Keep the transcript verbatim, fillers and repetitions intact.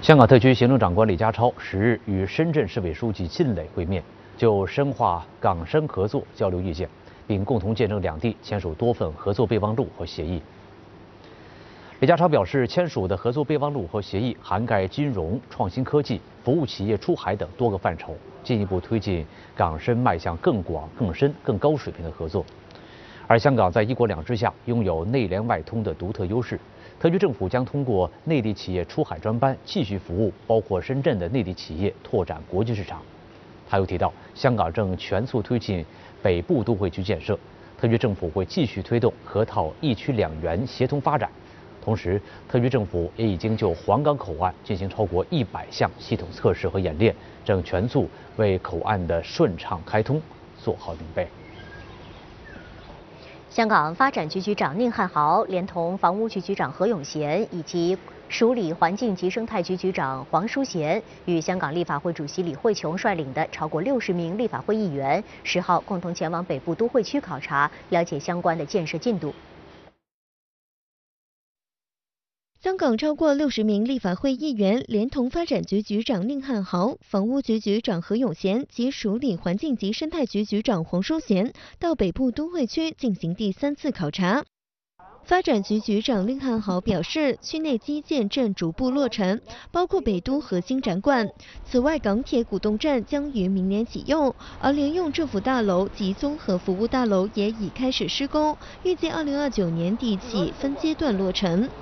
香港特区行政长官李家超十日与深圳市委书记靳磊会面，就深化港深合作交流意见，并共同见证两地签署多份合作备忘录和协议。李家超表示，签署的合作备忘录和协议涵盖金融、创新科技、服务企业出海等多个范畴，进一步推进港深迈向更广、更深、更高水平的合作。而香港在一国两制下拥有内联外通的独特优势，特区政府将通过内地企业出海专班继续服务包括深圳的内地企业，拓展国际市场。他又提到，香港正全速推进北部都会区建设，特区政府会继续推动河套一区两园协同发展。同时，特区政府也已经就皇岗口岸进行超过一百项系统测试和演练，正全速为口岸的顺畅开通做好准备。 香港发展局局长宁汉豪连同房屋局局长何永贤以及署理环境及生态局局长黄淑贤与香港立法会主席李慧琼率领的超过六十名立法会议员，十号共同前往北部都会区考察，了解相关的建设进度。 香港超过六十名立法会议员，连同发展局局长宁汉豪、房屋局局长何永贤及署理环境及生态局局长黄淑贤，到北部都会区进行第三次考察。发展局局长宁汉豪表示，区内基建正逐步落成，包括北都核心展馆。此外，港铁古洞站将于明年启用，而联用政府大楼及综合服务大楼也已开始施工，预计二零二九年底起分阶段落成。